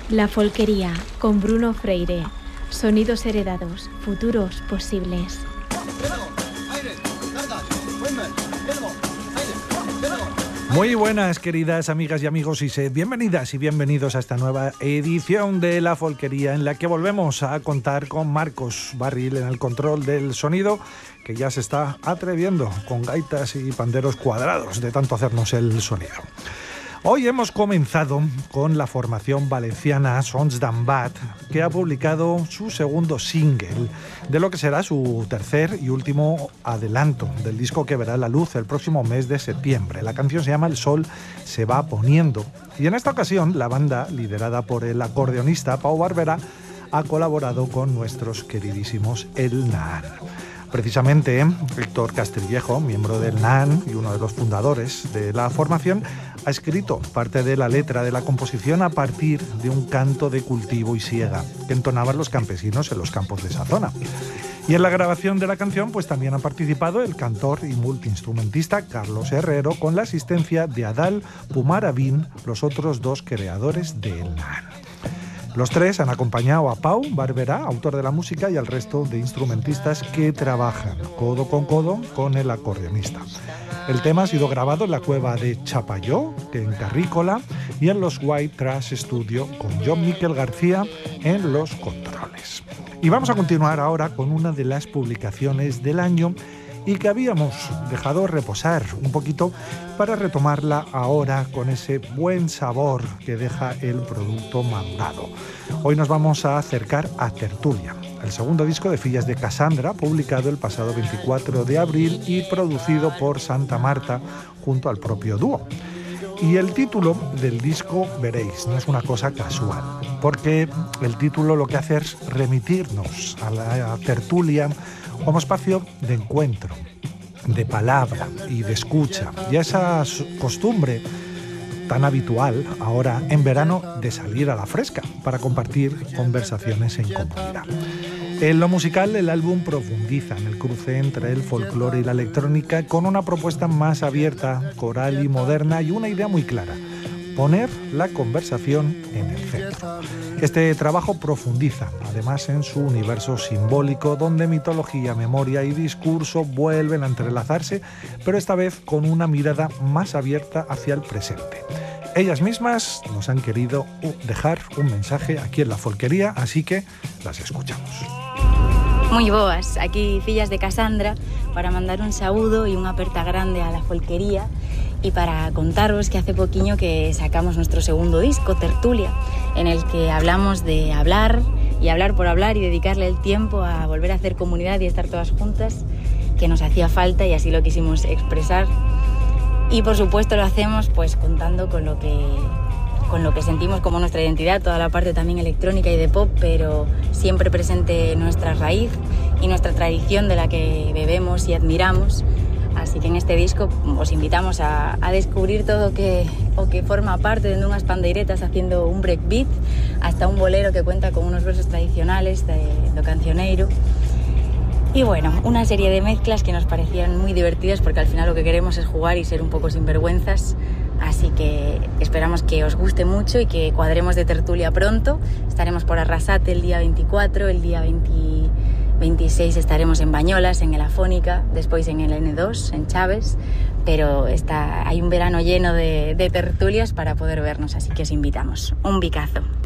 La Folquería, con Bruno Freire. Sonidos heredados, futuros posibles. Muy buenas, queridas amigas y amigos, y sed bienvenidas y bienvenidos a esta nueva edición de La Folquería, en la que volvemos a contar con Marcos Barril en el control del sonido, que ya se está atreviendo con gaitas y panderos cuadrados de tanto hacernos el sonido. Hoy hemos comenzado con la formación valenciana Sons d'Ambat, que ha publicado su segundo single, de lo que será su tercer y último adelanto del disco que verá la luz el próximo mes de septiembre. La canción se llama El sol se va poniendo, y en esta ocasión la banda, liderada por el acordeonista Pau Barberá, ha colaborado con nuestros queridísimos El Naan. Precisamente, Héctor Castillejo, miembro del Naan y uno de los fundadores de la formación, ha escrito parte de la letra de la composición a partir de un canto de cultivo y siega que entonaban los campesinos en los campos de esa zona. Y en la grabación de la canción pues también ha participado el cantor y multiinstrumentista Carlos Herrero, con la asistencia de Adal Pumaravín, los otros dos creadores del Naan. Los tres han acompañado a Pau Barberá, autor de la música, y al resto de instrumentistas que trabajan codo con el acordeonista. El tema ha sido grabado en la cueva de Chapayó, en Carrícola, y en los White Trash Studio, con John Miquel García en los controles. Y vamos a continuar ahora con una de las publicaciones del año y que habíamos dejado reposar un poquito para retomarla ahora con ese buen sabor que deja el producto madurado. Hoy nos vamos a acercar a Tertulia, el segundo disco de Fillas de Cassandra, publicado el pasado 24 de abril y producido por Santa Marta junto al propio dúo. Y el título del disco, veréis, no es una cosa casual, porque el título lo que hace es remitirnos a la tertulia como espacio de encuentro, de palabra y de escucha, y a esa costumbre tan habitual ahora en verano de salir a la fresca para compartir conversaciones en comunidad. En lo musical, el álbum profundiza en el cruce entre el folclore y la electrónica, con una propuesta más abierta, coral y moderna, y una idea muy clara: poner la conversación en el centro. Este trabajo profundiza, además, en su universo simbólico, donde mitología, memoria y discurso vuelven a entrelazarse, pero esta vez con una mirada más abierta hacia el presente. Ellas mismas nos han querido dejar un mensaje aquí en La Folquería, así que las escuchamos. Moi boas, aquí Fillas de Cassandra, para mandar un saúdo y unha aperta grande a La Folquería y para contaros que hace poquinho que sacamos nuestro segundo disco, Tertulia, en el que hablamos de hablar y hablar por hablar y dedicarle el tiempo a volver a hacer comunidad y estar todas juntas, que nos hacía falta y así lo quisimos expresar. Y por supuesto lo hacemos pues contando con lo que sentimos como nuestra identidad, toda la parte también electrónica y de pop, pero siempre presente nuestra raíz y nuestra tradición de la que bebemos y admiramos. Así que en este disco os invitamos a descubrir todo o que forma parte de unhas pandeiretas haciendo un breakbeat, hasta un bolero que cuenta con unos versos tradicionales do cancioneiro. Y bueno, una serie de mezclas que nos parecían muy divertidas, porque al final lo que queremos es jugar y ser un poco sinvergüenzas. Así que esperamos que os guste mucho y que cuadremos de tertulia pronto. Estaremos por Arrasate el día 24, el día 26 estaremos en Bañolas, en el Afónica, despois en el N2, en Chaves, pero hay un verano lleno de tertulias para poder vernos, así que os invitamos. Un bicazo.